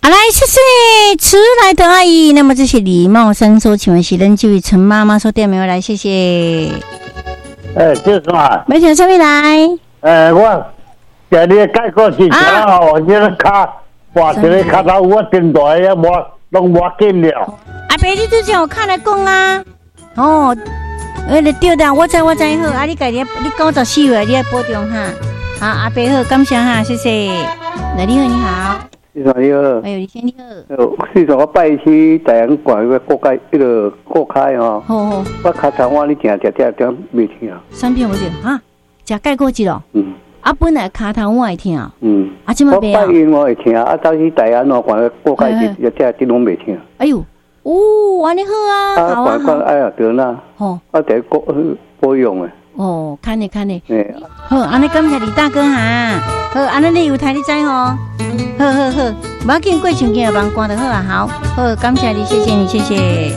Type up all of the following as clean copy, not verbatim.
好，来，谢谢迟来的阿姨。那么这是李茂生说，请问是咱这位陈妈妈说电没有来？谢谢。 就是嘛。 没请上面来。 我今日改过之前哦，这个卡，哇，这个卡头我真大呀，拢无见了。 阿伯，你之前有看来讲啊？哦，对的，我知好。啊，你家己你94岁，你要保重哈。好，阿伯好，感谢哈，谢谢。来，你好，你好。 你好，你好。 哎呦，你好。 是说我拜去大洋馆个过开，那个过开哦。好。我卡头我你听未听。 三遍我就哈，食盖过节咯。啊，本来卡头我会听。啊，怎么变啊？ 我拜因我会听，啊，到去大洋馆过开这拢未听。 哎呦，安尼好啊，好啊。 哎呀，对啦。好。我得保用诶。 哦，看你。好，安尼感谢李大哥哈。好，安尼你有台你知吼。好，不要紧，过手机帮关就好啊。好，感谢你，谢谢你，谢谢。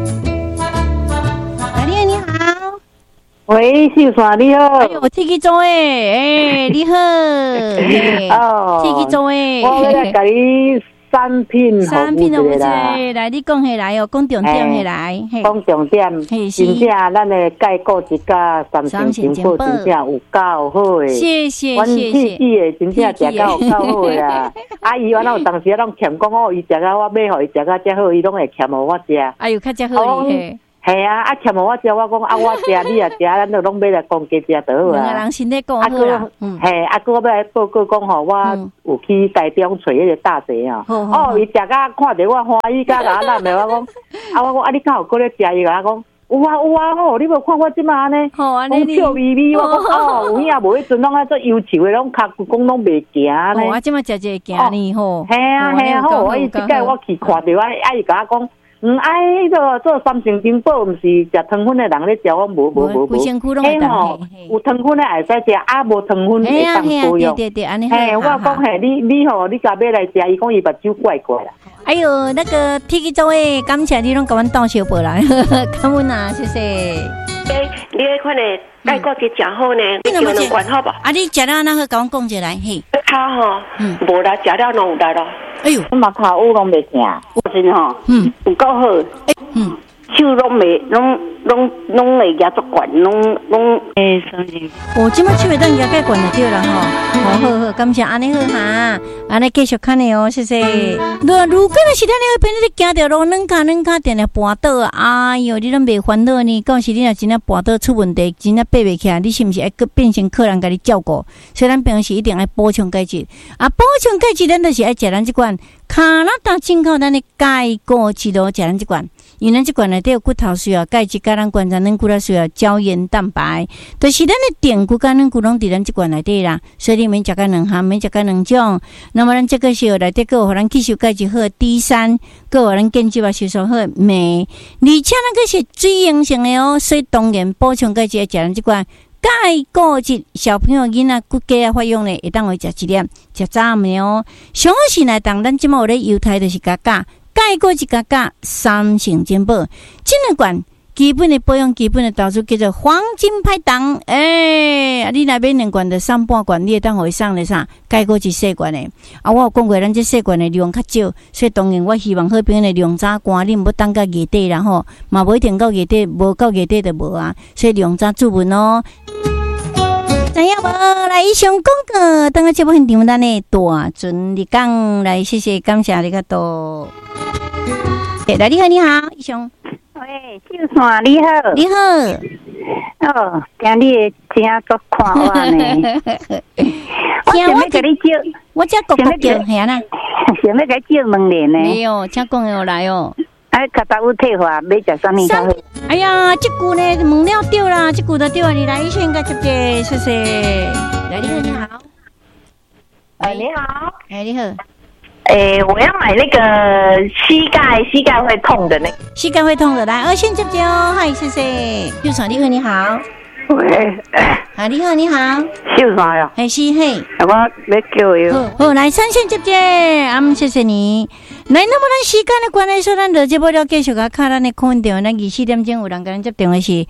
你好。 喂，秀山你好。 哎呦，天气做诶，你好。天气做诶。 我来甲你三品都有啦。来，你讲起来哦，讲重点起来。 讲重点，真正咱的介顾一家三成真报真正有够好诶。 谢谢。 阮自己诶真正食到有够好啦。阿姨我有当时拢欠讲哦，伊食到我买互伊食到遮好，伊拢会欠互我食。 哎呦，较遮好伊。 系啊，欠互我食，我讲我食，你也食，咱就拢买来公家食就好啊。 两个人身体讲好啦。 嘿，我要来报告讲吼，我有去台中找迄个大姐啊。伊食甲看着我欢喜甲哪难的，我讲我讲你敢有过咧食伊？我讲有啊吼，你无看我即马安尼，讲笑眯眯，我讲有影无？迄阵拢做忧愁的，拢脚骨讲拢袂行呢。 我即马食行呢吼。 嘿啊，好，我伊即摆我去看着我，伊甲我讲。迄个做三成金宝，毋是食糖分的人咧食，我无。 规身躯拢会当。 有糖分的会使食，无糖分会当保养。 对，安尼。 我讲你吼，你甲要来食，伊讲伊目睭怪怪啦。 哎呦，那个天气做诶，感谢你拢甲阮倒小报来，感恩啊，谢谢。 你迄款的介顾节食好呢，你叫人管好吧？ 啊，你食了那好，甲阮讲一来，嘿。 他吼，无啦，食了拢有力咯。 哎呦，我嘛头有拢袂疼，真吼，有够好，手拢袂，拢会夹足管，拢什么？ 即摆手会当夹介管就对啦吼。好，感谢安尼好哈，安尼继续看你哦，谢谢。如果那是咱那边你行着路，软脚定定绊倒啊，哎呦，你拢袂烦恼呢？到时你若真正绊倒出问题，真正爬袂起来，你是毋是爱变成客人甲你照顾？所以咱平时一定爱补充钙质啊，补充钙质，咱就是爱食咱即款加拿大进口咱的钙果质咯，食咱即款。因为咱即款内底有骨头需要钙质，甲咱观察咱骨头需要胶原蛋白，就是咱的电骨甲咱骨拢伫咱即款内底啦。所以你免食甲两项，免食甲两种。那么咱这个是内底个互咱吸收钙质好 D3，个互咱建基啊吸收好镁，而且那个是水溶性的哦，所以当然补充钙质要食咱即款钙果质。小朋友囡仔骨骼啊发育呢，会当会食一粒，食早暝哦。上好是来当咱即马有咧犹太就是加钙果质加三成金宝，这两罐基本的保养、基本的投资叫做黄金拍档。你那边两罐的3半罐，你会当互伊送咧啥？钙果质细罐的啊，我有讲过，咱这细罐的量较少，所以当然我希望好朋友的量早关，你毋要等到月底啦吼，嘛无一定到月底，无到月底就无啊，所以量早注文哦。知影无？来，以上广告，等下节目现场咱的大船入港来，谢谢，感谢你较多。来，你好，你好，以上。 喂，秀山你好。 你好。 哦，听你的声足看我呢。我想要甲你借， 我只国国叫系啊啦。 想要甲你借问你呢。 没有，请讲的来哦。 较早有退化，要食啥物较好？ 哎呀，这句呢问了对啦，这句就对了。你来，以上应该接接，谢谢。来，你好，你好。 你好。 你好。 我要买那个膝盖会痛的那个。 膝盖会痛的，来，先接接哦，嗨，谢谢。秀爽，你好，你好。 喂。 你好，你好。 秀爽呀。 是嘿。 我要叫伊。 好，来，先接接，谢谢你。来，那么咱时间的关系，说咱落节目了，继续甲看咱的空电话，咱24点钟有人甲咱接电话是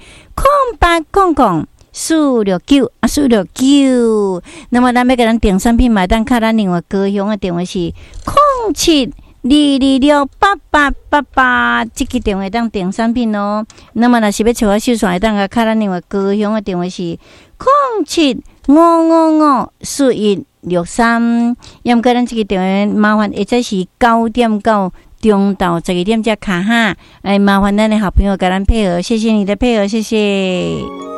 0800-469-469。那么咱要甲咱订产品买单，看咱另外高雄的电话是 22668888这个电话当订产品哦。那么若是要找我秀线，当个卡咱另外高雄的电话是0755541163。要么个咱这个电话麻烦，或者是9点到中到12点才卡哈。哎，麻烦咱的好朋友跟咱配合，谢谢你的配合，谢谢。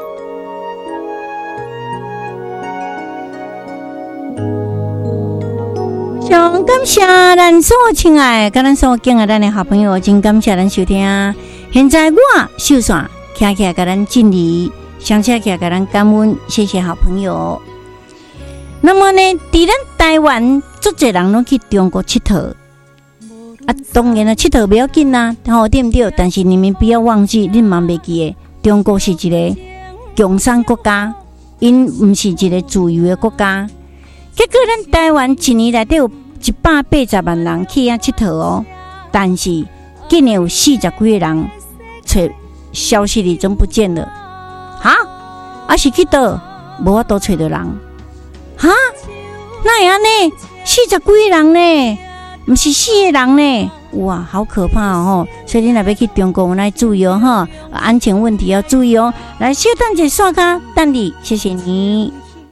上感谢咱所亲爱跟咱所敬爱咱的好朋友，真感谢咱收听。现在我秀线徛起来跟咱敬礼，上车起来跟咱感恩，谢谢好朋友。那么呢，伫咱台湾足侪人拢去中国佚佗啊，当然啦，佚佗不要紧啦，对不对？但是你们不要忘记，你嘛袂记的，中国是一个共产国家，因不是一个自由的国家。结果咱台湾一年内底有180万人去遐佚佗哦，但是竟然有40几个人消息里真不见了，哈？啊是去倒无法度找到人，哈？那样呢？40几个人呢？不是4个人呢？哇，好可怕哦！所以你若要去中国，我来注意哦哈，安全问题要注意哦。来，小蛋姐刷卡，蛋弟，谢谢你。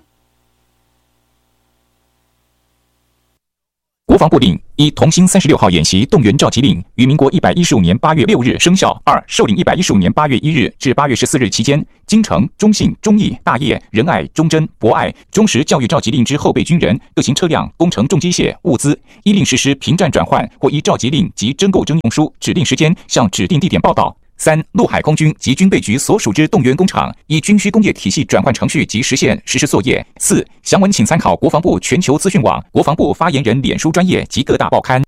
国防部令：1. 同心36号演习动员召集令于民国115年8月6日生效。2. 受领115年8月1日至8月14日期间，京城、中信、忠义、大业、仁爱、忠贞、博爱、忠实教育召集令之后备军人，各型车辆、工程重机械、物资，依令实施平战转换，或依召集令及征购征用书指定时间向指定地点报到。3. 陆海空军及军备局所属之动员工厂，依军需工业体系转换程序及实现实施作业。4. 详文请参考国防部全球资讯网、国防部发言人脸书专页及各大报刊。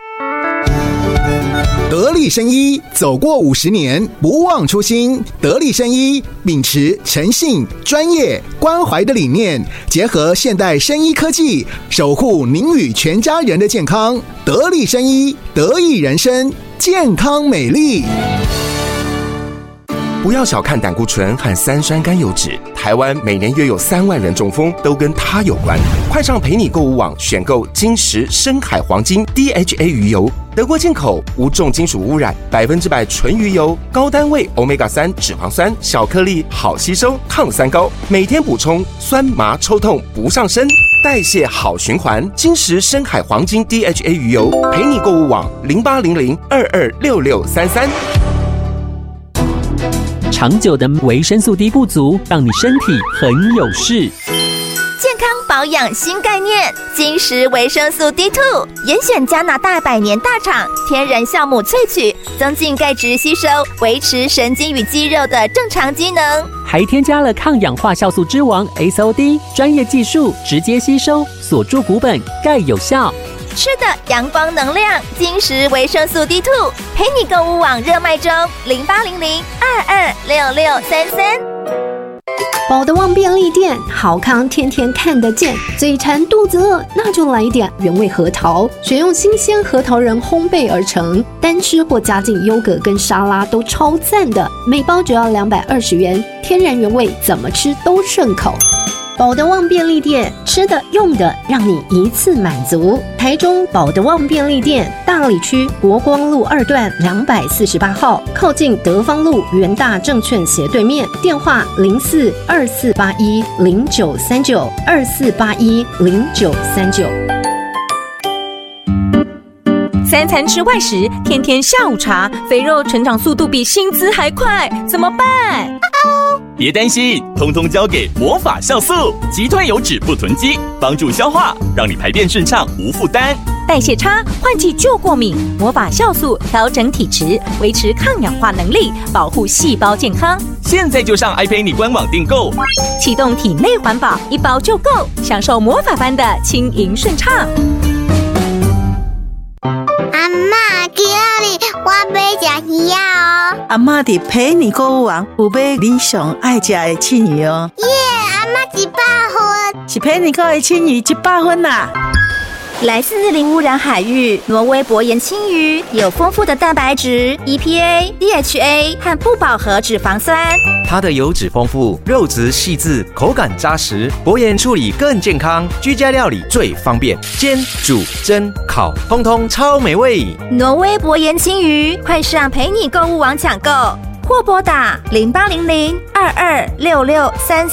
得力生医走过50年，不忘初心。得力生医秉持诚信、专业、关怀的理念，结合现代生医科技，守护您与全家人的健康。得力生医，得益人生，健康美丽。 不要小看胆固醇和3酸甘油酯，台湾每年约有3万人中风，都跟它有关。快上陪你购物网选购金石深海黄金 DHA 鱼油，德国进口，无重金属污染，100%纯鱼油，高单位 Omega-3 脂肪酸，小颗粒，好吸收，抗三高，每天补充，酸麻抽痛不上身，代谢好循环。金石深海黄金 DHA 鱼油，陪你购物网0800226633。 长久的维生素 D 不足，让你身体很有事。 健康保养新概念，金石维生素 D2， 严选加拿大100年大厂天然酵母萃取，增进钙质吸收，维持神经与肌肉的正常机能。 还添加了抗氧化酵素之王 SOD， 专业技术直接吸收，锁住骨本，钙有效。 吃的阳光能量，金石维生素 D2， 陪你购物网热卖中，0800226633。 宝德旺便利店，好康天天看得见。嘴馋肚子饿，那就来一点原味核桃，选用新鲜核桃仁烘焙而成，单吃或加进优格跟沙拉都超赞的，每包只要220元，天然原味，怎么吃都顺口。宝德旺便利店，吃的用的让你一次满足。台中宝德旺便利店，大里区国光路2段248号，靠近德芳路元大证券斜对面，电话042481093924810939。 3餐吃外食，天天下午茶，肥肉成长速度比薪资还快，怎么办？ 别担心，通通交给魔法酵素，击退油脂不囤积，帮助消化，让你排便顺畅无负担。 代谢差，换季就过敏，魔法酵素调整体质，维持抗氧化能力，保护细胞健康。 现在就上 iPay 官网订购， 启动体内环保，1包就够，享受魔法般的轻盈顺畅。 阿嬷，今日我要吃鱼哦。 阿嬷伫陪你购物网有买你上爱吃的青鱼哦。 耶，阿嬷100分， 是陪你购的青鱼100分啦。 来自零污染海域，挪威薄盐青鱼有丰富的蛋白质、EPA、DHA 和不饱和脂肪酸。 它的油脂丰富，肉质细致，口感扎实，薄盐处理更健康，居家料理最方便，煎、煮、蒸、烤，通通超美味。 挪威薄盐青鱼，快上陪你购物网抢购，或拨打0800-226633